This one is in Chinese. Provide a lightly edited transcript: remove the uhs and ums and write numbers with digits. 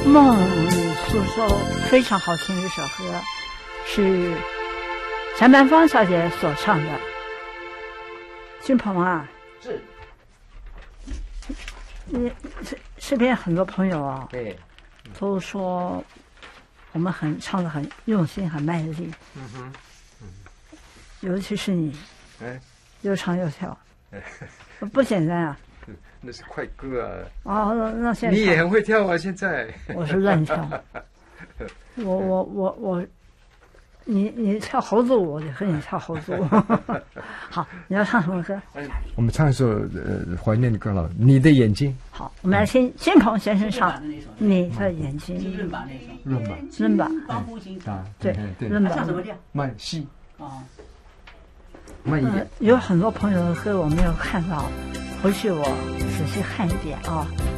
梦里诉说非常好听一首歌，是陈曼芳小姐所唱的。俊鹏啊， 是， 你身边很多朋友啊， 对， 都说我们唱得很用心，很卖力。尤其是你，又唱又跳，不简单啊。 那是快歌啊！ 哦，那现在你也很会跳啊！现在我是乱跳，你跳猴子舞，我就和你跳猴子舞。好，你要唱什么歌？ 我们唱一首怀念的歌了，《你的眼睛》。 好，我们来听金鹏先生唱《你的眼睛》。 润吧那首。 润吧。 高呼新唱。 对，润吧。 唱什么调？ 慢细。 哦。 慢一点。 有很多朋友的歌我没有看到，回去我仔细看一遍啊。